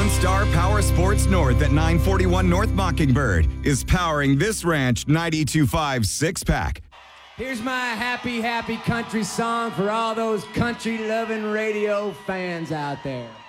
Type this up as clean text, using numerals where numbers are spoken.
Lone Star Power Sports North at 941 North Mockingbird is powering this Ranch 92.5 six-pack. Here's my happy, happy country song for all those country-loving radio fans out there.